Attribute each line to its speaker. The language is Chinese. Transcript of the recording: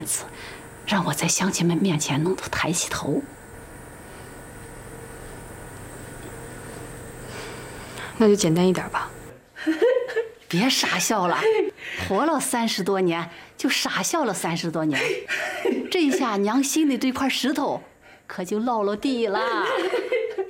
Speaker 1: 子，让我在乡亲们面前能够抬起头。
Speaker 2: 那就简单一点吧。
Speaker 1: 别傻笑了，活了30多年，就傻笑了30多年，这下娘心里这块石头可就落了地了。